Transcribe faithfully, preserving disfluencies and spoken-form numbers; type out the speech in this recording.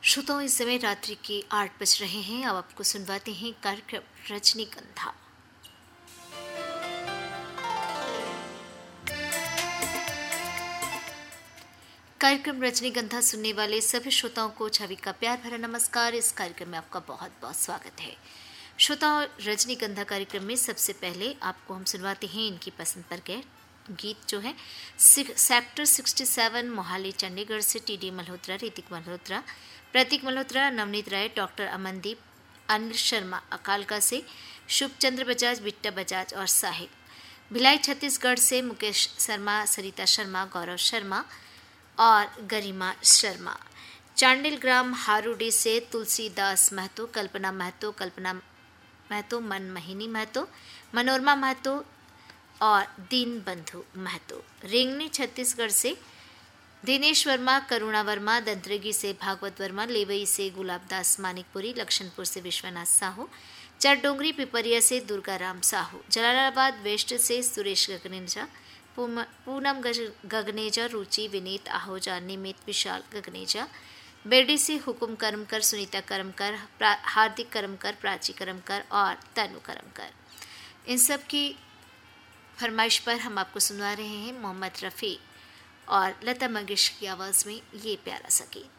श्रोताओं, इस समय रात्रि के आठ बज रहे हैं। अब आपको सुनवाते हैं कार्यक्रम रजनीगंधा। कार्यक्रम रजनीगंधा सुनने वाले सभी श्रोताओं को छवि का प्यार भरा नमस्कार। इस कार्यक्रम में आपका बहुत बहुत स्वागत है। श्रोताओं, रजनीगंधा कार्यक्रम में सबसे पहले आपको हम सुनवाते हैं इनकी पसंद पर गए गीत जो है सेक्टर सड़सठ मोहाली चंडीगढ़ से टी डी मल्होत्रा, ऋतिक मल्होत्रा, प्रतीक मल्होत्रा, नवनीत राय, डॉक्टर अमनदीप, अनिल शर्मा अकालका से, शुभचंद्र बजाज, बिट्टा बजाज और साहिब भिलाई छत्तीसगढ़ से, मुकेश शर्मा, सरिता शर्मा, गौरव शर्मा और गरिमा शर्मा, चांडिल ग्राम हारूडी से तुलसीदास महतो, कल्पना महतो, कल्पना महतो, मनमोहिनी महतो, मनोरमा महतो और दीन बंधु महतो, रेंगनी छत्तीसगढ़ से दिनेश वर्मा, करुणा वर्मा, दंतरेगी से भागवत वर्मा, लेवई से गुलाबदास मानिकपुरी, लक्षणपुर से विश्वनाथ साहू, चरडोंगरी पिपरिया से दुर्गा राम साहू, जलालाबाद वेस्ट से सुरेश गगनेजा, पूनम गगनेजा, रुचि, विनीत आहूजा, निमित, विशाल गगनेजा, बेडी से हुकुम करमकर, सुनीता करमकर, हार्दिक करमकर, प्राची करमकर और तनु करमकर। इन सब की फरमाइश पर हम आपको सुना रहे हैं मोहम्मद रफ़ी और लता मंगेशकर की आवाज़ में ये प्यारा सा गीत।